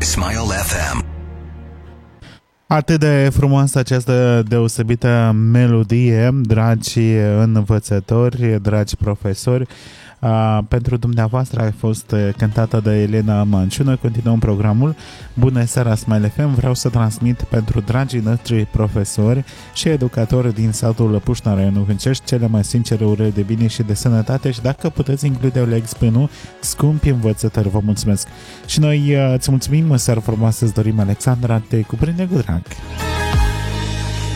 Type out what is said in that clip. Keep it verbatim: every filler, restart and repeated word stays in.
Smile F M. Atât de frumoasă această deosebită melodie, dragi învățători, dragi profesori. Uh, pentru dumneavoastră a fost cântată de Elena Manciună. Continuăm programul. Bună seara, Smile F M. Vreau să transmit pentru dragii noștri profesori și educatori din satul Pușna, Raionul Hâncești, cele mai sincere urări de bine și de sănătate și dacă puteți include Oleg Spânu, scumpi învățători. Vă mulțumesc. Și noi uh, îți mulțumim, seară frumoasă, îți dorim, Alexandra, te cuprinde cu drag.